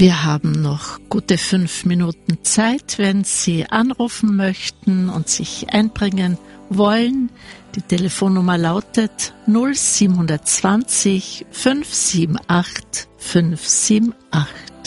Wir haben noch gute 5 Minuten Zeit, wenn Sie anrufen möchten und sich einbringen wollen. Die Telefonnummer lautet 0720 578 578.